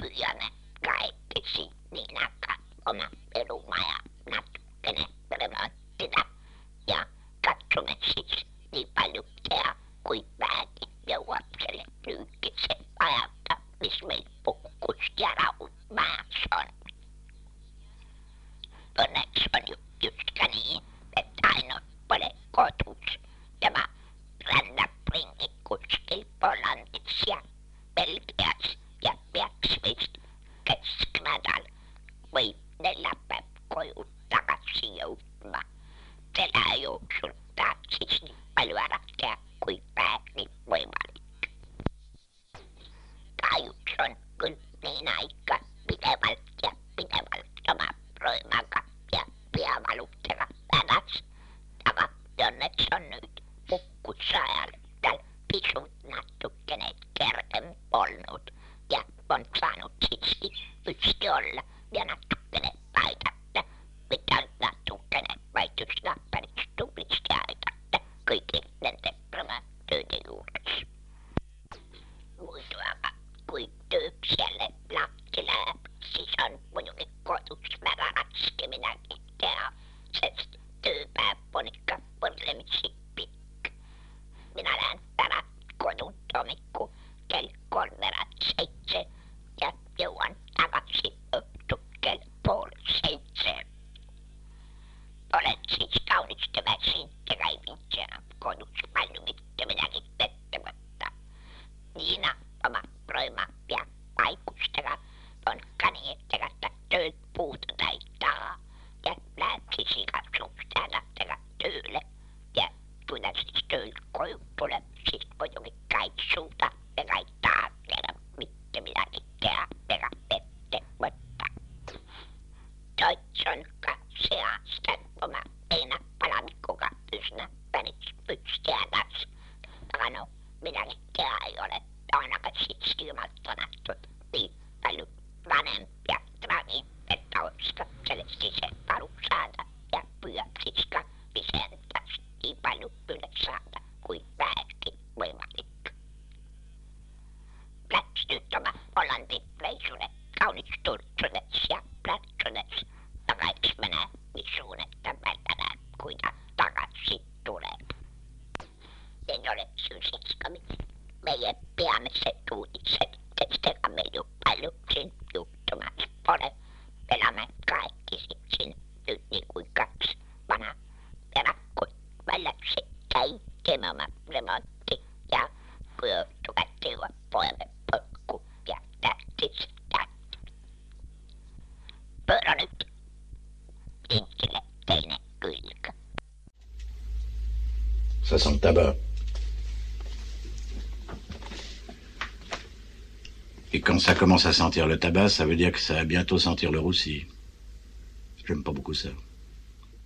ja ne kaikki siinä oma perumaja natkene remonttina. Ja katsomme siis niin paljon tehdä kuin vähänkin ja lapselle lyykisen ajattaa, missä meillä pukkus ja rauhmaassa on. Onneksi on just niin, että aina ole kotus. Tämä rännäpringi kuskii Pollandissa, Belgiassa ja Bergsvist Kesknadal. Voi ne läpäkoju takaisin joutumaan. Selää joutsuttaa siis niin paljon ärähtää kuin pääkin voimallista. Taajuus on kyllä niin aika pidevältä oma roimaka ja piavaluttera äräs. Taka onneksi on nyt pukkusajalle tällä pisut nattukkeneet kerken polnut ja on saanut siksi pysty olla ja nattukkeneet paitatta. Mitä nattukkeneet vaihtusnappariksi tuplista aitatta kaikki lentepromään töiden juuressa. Muistuaka kuin tyypsielle lakkilää, siis on minunkin kotusväräratski minäkin tehdä. Se tyypää ponikka porlemiksi pikk. Minä lähden tänä kodun tomikku kell 6:07 ja jouan takaisin öptu kell 6:30. Olet siis kaunistava sinttävä vitsenä kodus paljon mittä minäkin tettämättä. Niina oma roima ja paikustega on kaniettega tööt puuta taittaa ja lähtisi katsuustäällä tega töölle ja tulla siis tööllä kojuttule siis muidukin kaitsuuta ja kaittaa tehdä mittä minäkin tehdä tettämättä. Toitson katseasta oma eina palanikkuka pysnä pänits pystäätäs. Takano minäkin ei ole ainakaan sit silmaltanattu niin paljon vanhempia trani, että oiska selesti se paru saada ja pyöksiska pisentäs niin paljon pyydä saada kuin vähäkin voimallikka. Läksyt oma Hollantin reissulle kaunisturtsunes ja plätsunes takaiks menee visuunetta vältänä kuinka takaisin tulee. En ole syysiskamit. Meidän piamiset uutiset, testega me jo paljon sin juttumas pole. Pelaamme kaikki sin nyt niin kuin 2 vanha peräkkut väläksi kaikkemme oma remontti ja pyötukattiua poemme pökku ja tähtis tähti. Pöydä nyt pinkille teine kylkä. Ça sent le tabac. Et quand ça commence à sentir le tabac, ça veut dire que ça va bientôt sentir le roussi. J'aime pas beaucoup ça.